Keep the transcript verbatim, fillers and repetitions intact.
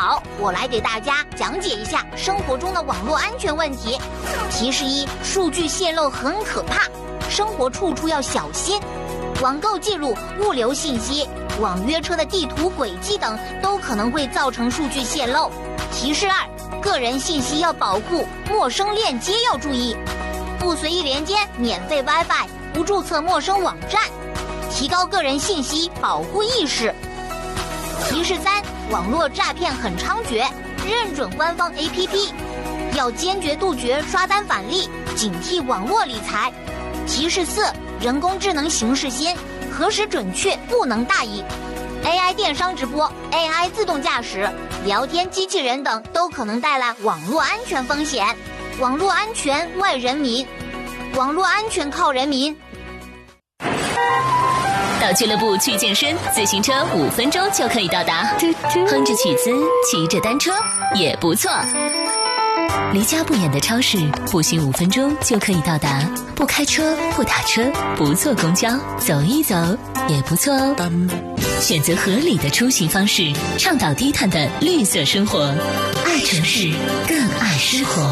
好，我来给大家讲解一下生活中的网络安全问题。提示一：数据泄露很可怕，生活处处要小心。网购记录、物流信息、网约车的地图轨迹等都可能会造成数据泄露。提示二：个人信息要保护，陌生链接要注意，不随意连接免费 WiFi， 不注册陌生网站，提高个人信息保护意识。提示三：网络诈骗很猖獗，认准官方 A P P， 要坚决杜绝刷单返利，警惕网络理财。提示四：人工智能形势新，核实准确不能大意。A I 电商直播、A I 自动驾驶、聊天机器人等都可能带来网络安全风险。网络安全外人民，网络安全靠人民。 到俱乐部去健身，自行车五分钟就可以到达。哼着曲子，骑着单车也不错。离家不远的超市，步行五分钟就可以到达。不开车，不打车，不坐公交，走一走也不错哦。选择合理的出行方式，倡导低碳的绿色生活。爱城市，更爱生活。